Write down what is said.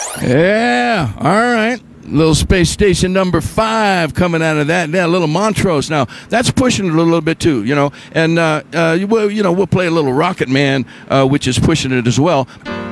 Yeah, all right. Little space station number 5 coming out of that. Yeah, little Montrose. Now that's pushing it a little bit too, and we'll play a little Rocket Man, which is pushing it as well.